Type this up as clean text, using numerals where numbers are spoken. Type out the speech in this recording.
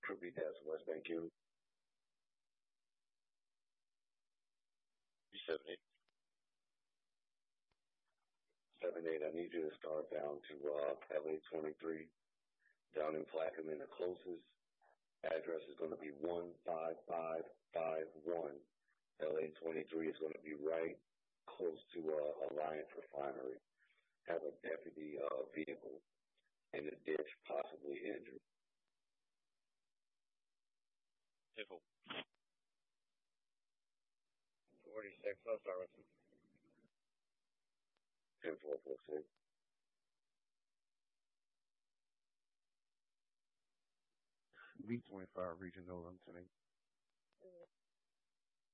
Repeat that, West Bank Q. 378. 78, I need you to start down to LA 23, down in Plaquemine. The closest address is going to be 15551. LA 23 is going to be right close to Alliance Refinery. Have a deputy vehicle in the ditch, possibly injured. 10-4. 46, I'll start with him. 10-4-4-6. B25 Regional, I'm 10-8.